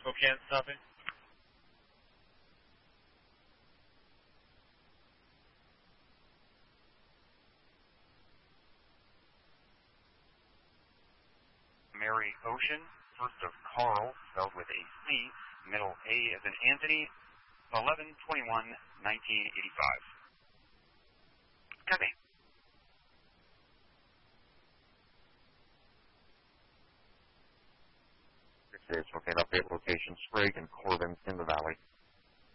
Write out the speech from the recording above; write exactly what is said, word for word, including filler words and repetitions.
Spokane stopping. Mary Ocean, first of Carl, spelled with a C, middle A as in Anthony, eleven twenty-one nineteen eighty-five. Copy. Spokane update location, Sprague and Corbin in the valley.